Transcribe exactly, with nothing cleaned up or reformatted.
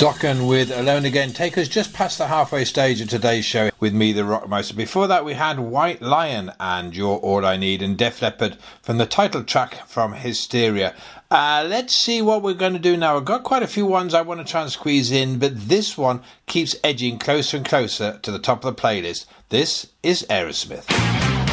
Dokken with Alone Again. Take us just past the halfway stage of today's show with me, the Rockmeister. Before that, we had White Lion and You're All I Need, and Def Leppard from the title track from Hysteria. Uh, let's see what we're going to do now. I've got quite a few ones I want to try and squeeze in, but this one keeps edging closer and closer to the top of the playlist. This is Aerosmith.